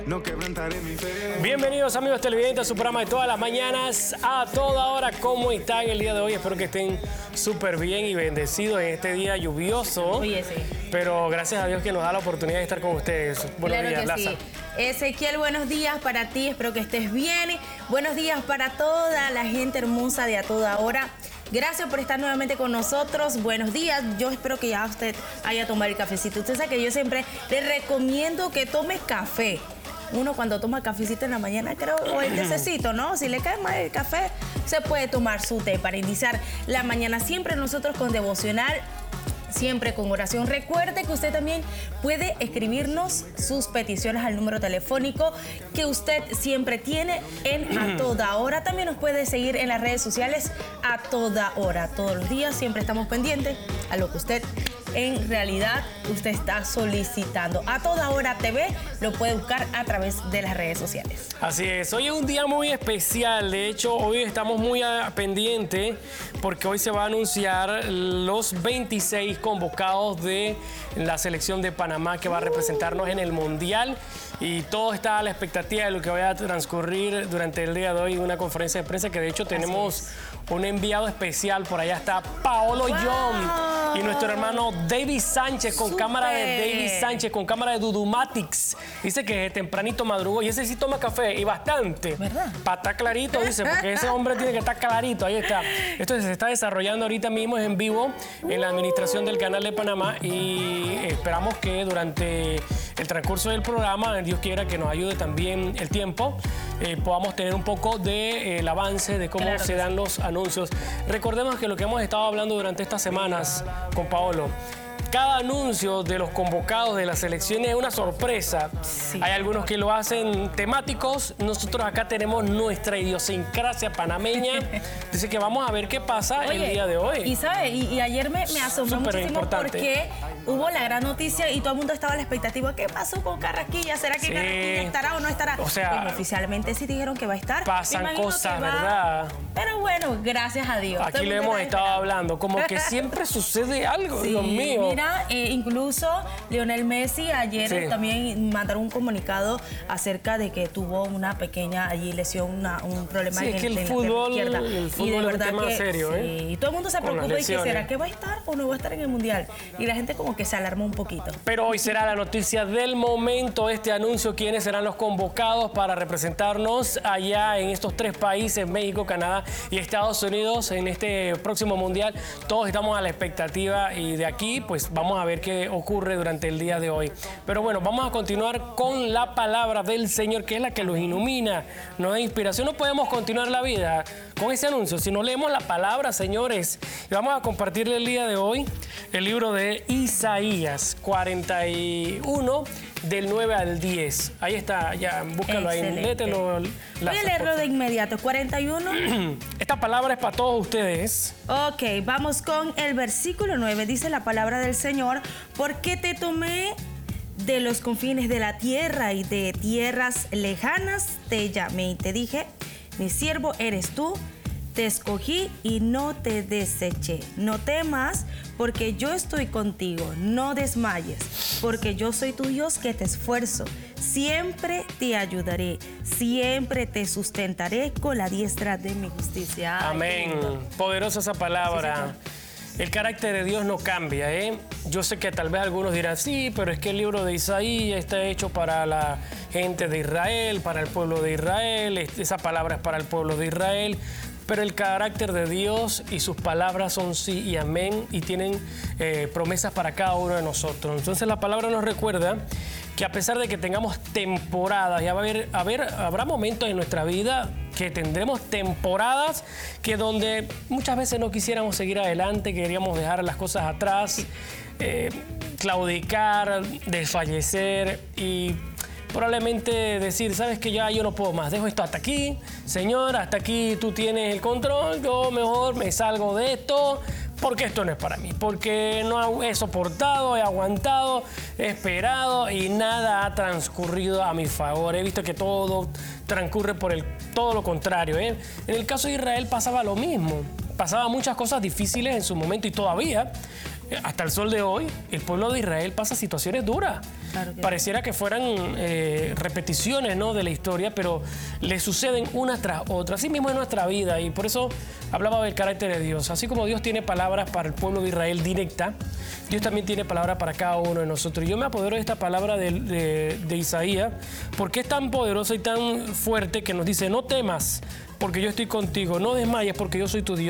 No quebrantaré mi fe. Bienvenidos amigos televidentes a su programa de todas las mañanas, a toda hora. ¿Cómo están el día de hoy? Espero que estén súper bien y bendecidos en este día lluvioso. Oye, sí. Pero gracias a Dios que nos da la oportunidad de estar con ustedes. Buenos Claro días, que Laza. sí. Ezequiel, buenos días para ti, espero que estés bien. Buenos días para toda la gente hermosa de A Toda Hora. Gracias por estar nuevamente con nosotros. Buenos días. Yo espero que ya usted haya tomado el cafecito. Usted sabe que yo siempre le recomiendo que tome café. Uno cuando toma cafecito en la mañana, creo, o el tececito, ¿no? Si le cae mal el café, se puede tomar su té para iniciar la mañana. Siempre nosotros con devocional, siempre con oración. Recuerde que usted también puede escribirnos sus peticiones al número telefónico que usted siempre tiene en A Toda Hora. También nos puede seguir en las redes sociales A Toda Hora. Todos los días siempre estamos pendientes a lo que usted en realidad usted está solicitando. A Toda Hora TV lo puede buscar a través de las redes sociales. Así es, hoy es un día muy especial. De hecho, hoy estamos muy pendientes porque hoy se va a anunciar los 26 convocados de la selección de Panamá que va a representarnos en el Mundial. Y todo está a la expectativa de lo que vaya a transcurrir durante el día de hoy en una conferencia de prensa que de hecho tenemos un enviado especial. Por allá está Paolo John y nuestro hermano David Sánchez con cámara de David Sánchez, con cámara de Dudumatics. Dice que tempranito madrugó y ese sí toma café y bastante. ¿Verdad? Para estar clarito, dice, porque ese hombre tiene que estar clarito. Ahí está. Esto se está desarrollando ahorita mismo, es en vivo, en la administración del Canal de Panamá y esperamos que durante el transcurso del programa, Dios quiera que nos ayude también el tiempo, podamos tener un poco del avance de cómo se dan los anuncios. Recordemos que lo que hemos estado hablando durante estas semanas con Paolo, cada anuncio de los convocados de las selecciones es una sorpresa. Sí. Hay algunos que lo hacen temáticos. Nosotros acá tenemos nuestra idiosincrasia panameña. Dice que vamos a ver qué pasa el día de hoy. Y sabe, y ayer me asombró muchísimo porque hubo la gran noticia y todo el mundo estaba a la expectativa. ¿Qué pasó con Carraquilla? ¿Será que Carraquilla estará o no estará? O sea, bueno, oficialmente sí dijeron que va a estar. Pasan cosas, ¿verdad? Pero bueno, gracias a Dios. Aquí le hemos estado hablando. Como que siempre sucede algo, sí, Dios mío. Mira, incluso Lionel Messi ayer también mandaron un comunicado acerca de que tuvo una pequeña allí lesión, un problema en el fútbol, izquierda. El fútbol es un tema serio, y todo el mundo se preocupa y que será que va a estar o no va a estar en el Mundial. Y la gente como que se alarmó un poquito. Pero hoy será la noticia del momento, este anuncio, quiénes serán los convocados para representarnos allá en estos tres países, México, Canadá y Estados Unidos, en este próximo Mundial. Todos estamos a la expectativa y de aquí pues vamos a ver qué ocurre durante el día de hoy. Pero bueno, vamos a continuar con la palabra del Señor, que es la que nos ilumina, nos da inspiración. No podemos continuar la vida con ese anuncio si no leemos la palabra, señores. Y vamos a compartirle el día de hoy el libro de Isaías 41, del 9 al 10. Ahí está, ya, búscalo. Excelente. Ahí, léetelo. Voy a leerlo de inmediato. 41. Esta palabra es para todos ustedes. Ok, vamos con el versículo 9. Dice la palabra del Señor: porque te tomé de los confines de la tierra y de tierras lejanas te llamé y te dije, mi siervo eres tú. Te escogí y no te deseché. No temas, porque yo estoy contigo. No desmayes, porque yo soy tu Dios que te esfuerzo. Siempre te ayudaré. Siempre te sustentaré con la diestra de mi justicia. Amén. Poderosa esa palabra. Sí, el carácter de Dios no cambia, ¿eh? Yo sé que tal vez algunos dirán, sí, pero es que el libro de Isaías está hecho para la gente de Israel, para el pueblo de Israel. Esa palabra es para el pueblo de Israel. Pero el carácter de Dios y sus palabras son sí y amén y tienen promesas para cada uno de nosotros. Entonces la palabra nos recuerda que a pesar de que tengamos temporadas, ya habrá momentos en nuestra vida que tendremos temporadas que donde muchas veces no quisiéramos seguir adelante, queríamos dejar las cosas atrás, claudicar, desfallecer y probablemente decir, sabes que ya yo no puedo más, dejo esto hasta aquí, Señor, hasta aquí tú tienes el control, yo mejor me salgo de esto, porque esto no es para mí, porque no he soportado, he aguantado, he esperado y nada ha transcurrido a mi favor. He visto que todo transcurre por todo lo contrario, ¿eh? En el caso de Israel pasaba lo mismo, pasaba muchas cosas difíciles en su momento y todavía. hasta el sol de hoy, el pueblo de Israel pasa situaciones duras. Claro que Pareciera que fueran repeticiones, ¿no?, de la historia, pero le suceden una tras otra. Así mismo es nuestra vida, y por eso hablaba del carácter de Dios. Así como Dios tiene palabras para el pueblo de Israel directa, Dios también tiene palabras para cada uno de nosotros. Yo me apodero de esta palabra de Isaías, porque es tan poderosa y tan fuerte que nos dice: no temas, porque yo estoy contigo, no desmayes, porque yo soy tu Dios.